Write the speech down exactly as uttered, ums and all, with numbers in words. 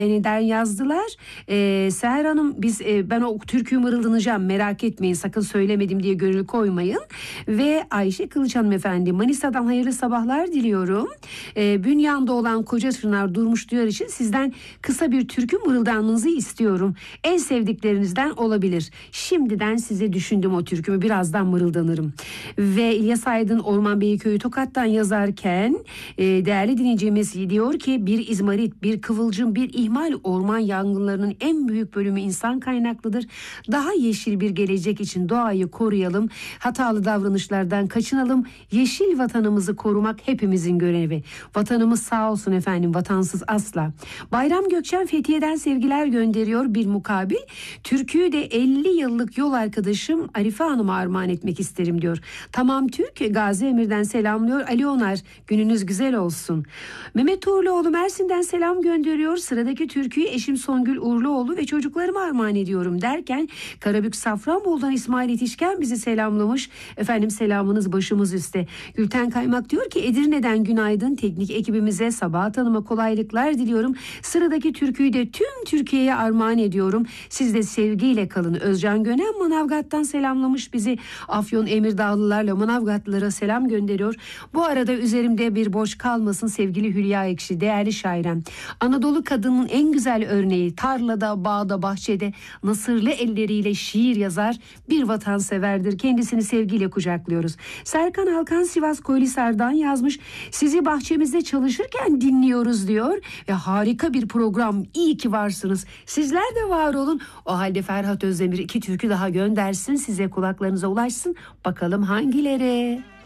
neden yazdılar. Ee, Seher Hanım biz e, ben o türküyü mırıldanacağım, merak etmeyin, sakın söylemedim diye gönül koymayın. Ve Ayşe Kılıç hanımefendi, Manisa'dan hayırlı sabahlar diliyorum. Ee, Bünyan'da olan Koca Çınar Durmuş Duyar için sizden kısa bir türkü mırıldanmanızı istiyorum. En sevdiklerinizden olabilir. Şimdiden size düşündüm o türkümü, birazdan mırıldanırım. Ve İlyas Aydın Orman Beyköy'ü Tokat'tan yazarken e, değerli dinleyicimiz diyor ki bir izmarit, bir kıvılcım, bir ihmal orman yangınlarının en büyük bölümü insan kaynaklıdır. Daha yeşil bir gelecek için doğayı koruyalım, hatalı davranışlardan kaçınalım. Yeşil vatanımızı korumak hepimizin görevi. Vatanımız sağ olsun efendim, vatansız asla. Bayram Gökçen Fethiye'den sevgiler gönderiyor bir mukabil. Türküyü de elli yıllık yol arkadaşım Arife Hanım'a armağan etmek isterim diyor. Tamam Türk, Gazi Emir'den selamlıyor. Ali Onar, gününüz güzel olsun. Mehmet Uğurluoğlu Mersin'den selam gönderiyor. Sıradaki türküyü eşim Songül Uğurluoğlu ve çocuklarıma armağan ediyorum derken Karabük Safranbolu'dan İsmail Yetişken bizi selamlamış. Efendim selamınız başımız üstte. Gülten Kaymak diyor ki Edirne'den günaydın, teknik ekibimize, Sabahat Hanım'a kolaylıklar diliyorum. Sıradaki türküyü de tüm Türkiye'ye armağan ediyorum. Siz de sevgiyle kalın. Özcan Gönen Manavgat'tan selamlamış bizi. Afyon Emirdağlılarla Manavgatlılara selam gönderiyor. Bu arada üzerimde bir boş kalmasın sevgili Hülya Ekşi, değerli şairem. Anadolu kadının en güzel örneği, tarlada, bağda, bahçede nasırlı elleriyle şiir yazar bir vatanseverdir. Kendisini sevgiyle kucaklıyoruz. Serkan Alkan Sivas Koylisar'dan yazmış. Sizi bahçemizde çalışırken dinliyoruz diyor. Ve harika bir program. İyi ki varsınız. Sizler de var olun. O halde Ferhat Özdemir iki türkü daha göndersin. Size kulaklarınıza ulaşsın. Bakalım hangileri?